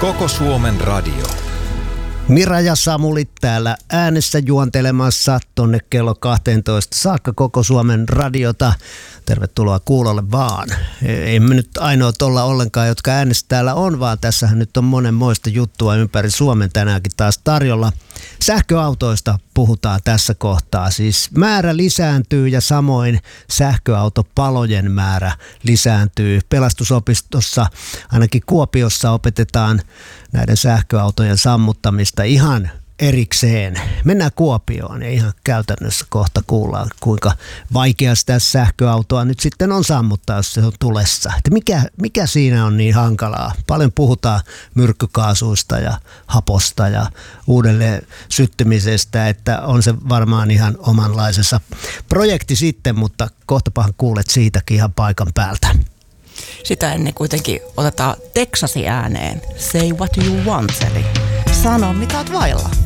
Koko Suomen radio. Mira ja Samuli täällä äänessä juontelemassa tonne kello 12 saakka Koko Suomen radiota. Tervetuloa kuulolle vaan. Ei me nyt ainoat olla ollenkaan, jotka äänestä täällä on, vaan tässähän nyt on monenmoista juttua ympäri Suomen tänäänkin taas tarjolla. Sähköautoista puhutaan tässä kohtaa. Siis määrä lisääntyy ja samoin sähköautopalojen määrä lisääntyy. Pelastusopistossa, ainakin Kuopiossa, opetetaan näiden sähköautojen sammuttamista ihan erikseen. Mennään Kuopioon ja ihan käytännössä kohta kuullaan, kuinka vaikea sitä sähköautoa nyt sitten on sammuttaa, jos se on tulessa. Että mikä siinä on niin hankalaa? Paljon puhutaan myrkkykaasuista ja haposta ja uudelleen syttymisestä, että on se varmaan ihan omanlaisensa projekti sitten, mutta kohtapahan kuulet siitäkin ihan paikan päältä. Sitä ennen kuitenkin otetaan Texasi ääneen. Say what you want, eli sano mitä oot vailla.